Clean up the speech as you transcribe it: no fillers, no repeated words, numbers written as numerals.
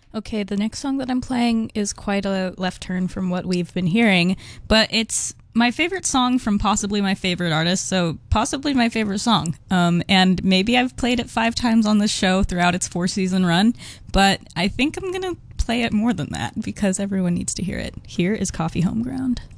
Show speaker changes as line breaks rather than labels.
Okay, the next song that I'm playing is quite a left turn from what we've been hearing, but it's my favorite song from possibly my favorite artist, so possibly my favorite song. And maybe I've played it 5 times on this show throughout its 4-season run, but I think I'm gonna play it more than that because everyone needs to hear it. Here is Coffee Home Ground.